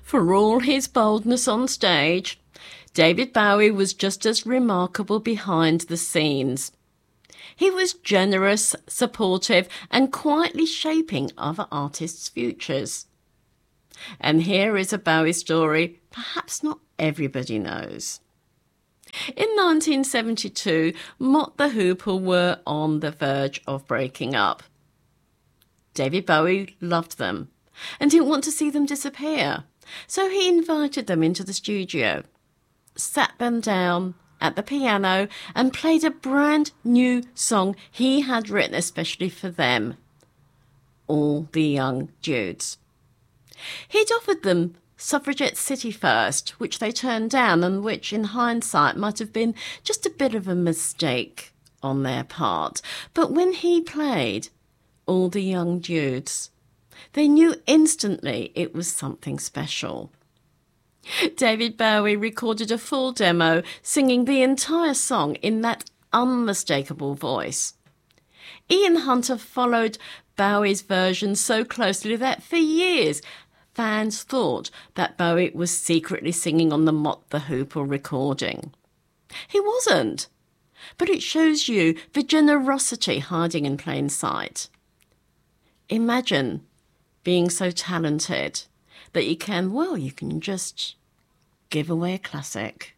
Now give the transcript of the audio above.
For all his boldness on stage, David Bowie was just as remarkable behind the scenes. He was generous, supportive, and quietly shaping other artists' futures. And here is a Bowie story perhaps not everybody knows. In 1972, Mott the Hoople were on the verge of breaking up. David Bowie loved them and didn't want to see them disappear, so he invited them into the studio, sat them down at the piano and played a brand new song he had written especially for them, All the Young Dudes. He'd offered them Suffragette City first, which they turned down and which in hindsight might have been just a bit of a mistake on their part. But when he played All the Young Dudes, they knew instantly it was something special. David Bowie recorded a full demo singing the entire song in that unmistakable voice. Ian Hunter followed Bowie's version so closely that for years fans thought that Bowie was secretly singing on the Mott the Hoople recording. He wasn't, but it shows you the generosity hiding in plain sight. Imagine being so talented that you can just give away a classic.